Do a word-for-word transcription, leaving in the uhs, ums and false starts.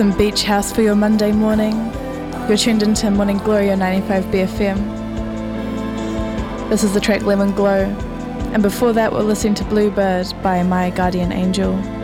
Some beach house for your Monday morning. You're tuned into Morning Glory on ninety-five B F M. This is the track Lemon Glow. And before that, we're listening to Bluebird by My Guardian Angel.